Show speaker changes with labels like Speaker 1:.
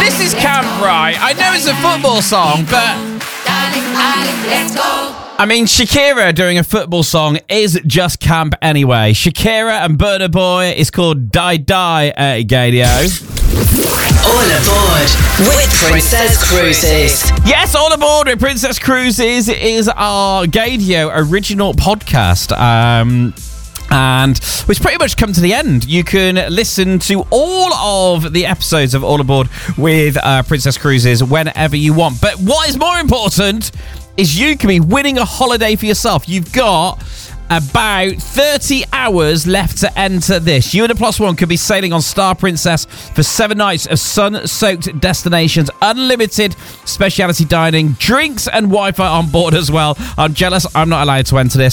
Speaker 1: This is camp, right? I know it's a football song, but
Speaker 2: Let's go.
Speaker 1: I mean, Shakira doing a football song is just camp anyway. Shakira and Burna Boy is called Die Die Gadio.
Speaker 3: All aboard with Princess Cruises.
Speaker 1: Yes, All Aboard with Princess Cruises is our Gadio original podcast. And we've pretty much come to the end. You can listen to all of the episodes of All Aboard with Princess Cruises whenever you want. But what is more important is you can be winning a holiday for yourself. You've got about 30 hours left to enter this. You and a plus one could be sailing on Star Princess for 7 nights of sun-soaked destinations, unlimited speciality dining, drinks and Wi-Fi on board as well. I'm jealous I'm not allowed to enter this.